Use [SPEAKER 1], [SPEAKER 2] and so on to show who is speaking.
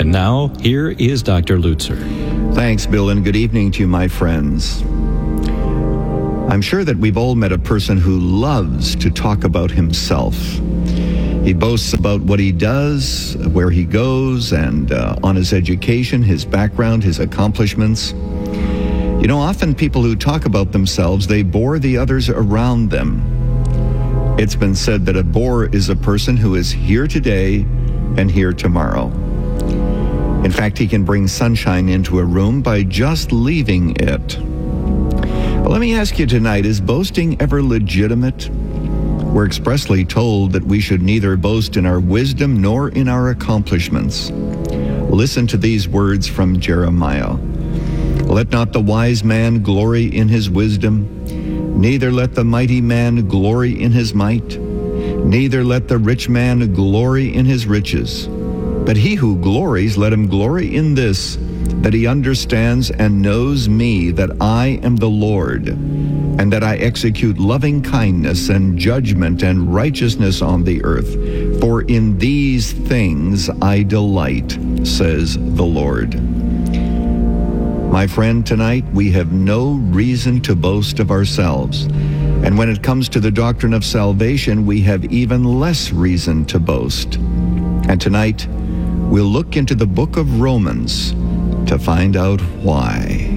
[SPEAKER 1] And now, here is Dr. Lutzer.
[SPEAKER 2] Thanks, Bill, and good evening to you, my friends. I'm sure that we've all met a person who loves to talk about himself. He boasts about what he does, where he goes, and on his education, his background, his accomplishments. You know, often people who talk about themselves, they bore the others around them. It's been said that a bore is a person who is here today and here tomorrow. In fact, he can bring sunshine into a room by just leaving it. Well, let me ask you tonight, is boasting ever legitimate? We're expressly told that we should neither boast in our wisdom nor in our accomplishments. Listen to these words from Jeremiah. Let not the wise man glory in his wisdom, neither let the mighty man glory in his might, neither let the rich man glory in his riches. But he who glories, let him glory in this, that he understands and knows me, that I am the Lord, and that I execute loving kindness and judgment and righteousness on the earth. For in these things I delight, says the Lord. My friend, tonight we have no reason to boast of ourselves. And when it comes to the doctrine of salvation, we have even less reason to boast. And tonight, we'll look into the book of Romans to find out why.